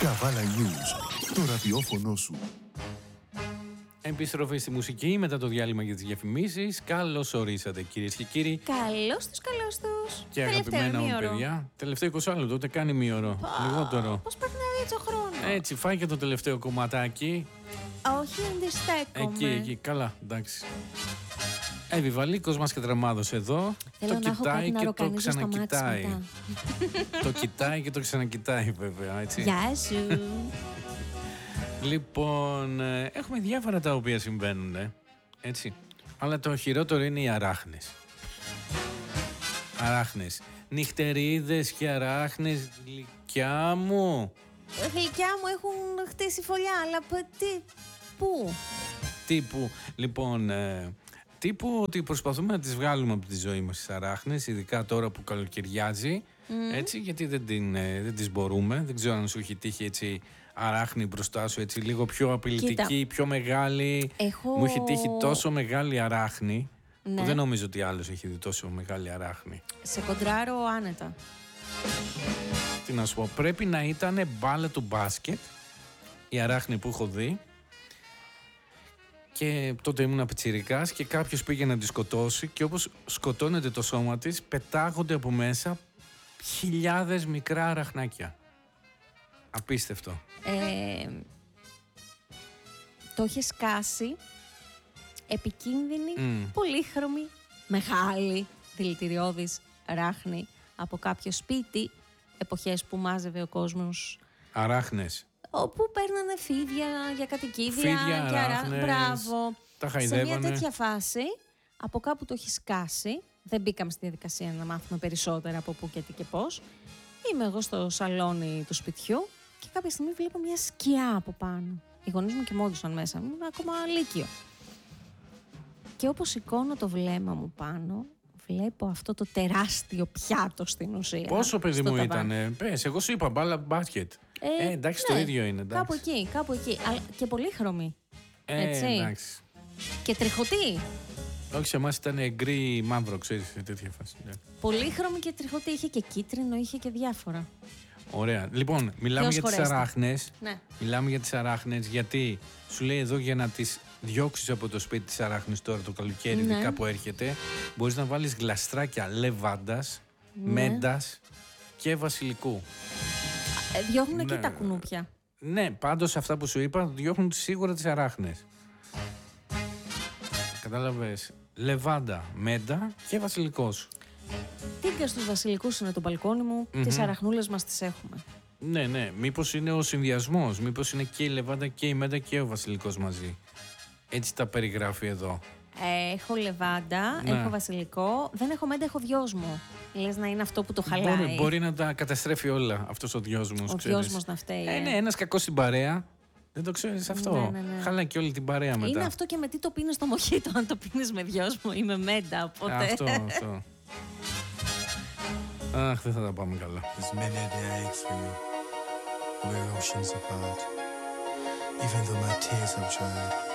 Καβάλα News, το ραδιόφωνο σου. Επιστροφή στη μουσική μετά το διάλειμμα για τις διαφημίσεις. Καλώς ορίσατε κυρίες και κύριοι. Καλώς τους. Και αγαπημένα μου παιδιά. Τελευταίο 20 λεπτό, ούτε κάνει μήωρο. Λιγότερο. Πώς περνάει έτσι ο χρόνος. Έτσι, φάει και το τελευταίο κομματάκι. Όχι, αντιστέκομαι. Εκεί, καλά, εντάξει. Βιβαλίκος μας και Τραμάδος εδώ. Θέλω το κοιτάει και το ξανακοιτάει. Το κοιτάει και το ξανακοιτάει βέβαια, έτσι. Γεια σου. Λοιπόν, έχουμε διάφορα τα οποία συμβαίνουν, έτσι. Αλλά το χειρότερο είναι οι αράχνες. Αράχνες. Νυχτερίδες και αράχνες, γλυκιά μου. Γλυκιά μου έχουν χτίσει φωλιά, αλλά πού? Τύπου, λοιπόν, τύπου ότι προσπαθούμε να τις βγάλουμε από τη ζωή μας τις αράχνες, ειδικά τώρα που καλοκαιριάζει, έτσι, γιατί δεν τις μπορούμε. Δεν ξέρω αν σου έχει τύχει έτσι αράχνη μπροστά σου, έτσι λίγο πιο απειλητική, πιο μεγάλη. Μου έχει τύχει τόσο μεγάλη αράχνη, ναι, που δεν νομίζω ότι άλλος έχει δει τόσο μεγάλη αράχνη. Σε κοντράρω άνετα. Τι να σου πω, πρέπει να ήταν μπάλα του μπάσκετ η αράχνη που έχω δει. Και τότε ήμουν πιτσιρικάς και κάποιος πήγε να τη σκοτώσει και όπως σκοτώνεται το σώμα της, πετάγονται από μέσα χιλιάδες μικρά αραχνάκια. Απίστευτο. Το είχε σκάσει επικίνδυνη, πολύχρωμη, μεγάλη δηλητηριώδης ράχνη από κάποιο σπίτι, εποχές που μάζευε ο κόσμος αράχνες. Όπου παίρνανε φίδια για κατοικίδια φίδια, και αράχνες, μπράβο. Τα χαϊδεύανε. Σε μια τέτοια φάση, από κάπου το έχει σκάσει. Δεν μπήκαμε στη διαδικασία να μάθουμε περισσότερα από πού και τι και πώς. Είμαι εγώ στο σαλόνι του σπιτιού και κάποια στιγμή βλέπω μια σκιά από πάνω. Οι γονείς μου κοιμόντουσαν μέσα, ήμουν ακόμα λύκειο. Και όπως σηκώνω το βλέμμα μου πάνω, βλέπω αυτό το τεράστιο πιάτο στην ουσία. Πόσο παιδί μου ήτανε? Πες, εγώ σου είπα μπάλα μπάσκετ. Εντάξει, ναι, το ίδιο είναι. Εντάξει. Κάπου εκεί. Και πολύχρωμη. Έτσι. Εντάξει. Και τριχωτή. Όχι, σε εμάς ήταν γκρι μαύρο, ξέρεις, σε τέτοια φάση. Πολύχρωμη και τριχωτή. Είχε και κίτρινο, είχε και διάφορα. Ωραία. Λοιπόν, μιλάμε για τις αράχνες. Ναι. Μιλάμε για τις αράχνες γιατί σου λέει εδώ για να τις διώξεις από το σπίτι της αράχνης τώρα το καλοκαίρι, ναι, ειδικά που έρχεται, μπορείς να βάλεις γλαστράκια λεβάντας, μέντας και βασιλικού. Διώχνουν και τα κουνούπια. Ναι, πάντως αυτά που σου είπα διώχνουν σίγουρα τις αράχνες. Κατάλαβες. Λεβάντα, μέντα και βασιλικός. Τίγκα στους βασιλικούς είναι το μπαλκόνι μου, τις αραχνούλες μας τις έχουμε. Ναι, μήπως είναι ο συνδυασμός, μήπως είναι και η λεβάντα και η μέντα και ο βασιλικός μαζί. Έτσι τα περιγράφει εδώ. Έχω λεβάντα, έχω βασιλικό, δεν έχω μέντα, έχω δυόσμο. Λες να είναι αυτό που το χαλάει. Μπορεί να τα καταστρέφει όλα αυτός ο δυόσμος. Ο δυόσμος να φταίει. Ναι, ένας κακός στην παρέα. Δεν το ξέρεις αυτό. Ναι. Χαλάει και όλη την παρέα μετά. Είναι αυτό και με τι το πίνεις στο μοχίτο, αν το πίνεις με δυόσμο ή με μέντα. Οπότε... Αυτό. Αχ, δεν θα τα πάμε καλά. There's many a day I ache for you. We're oceans apart. Even though my tears have dried.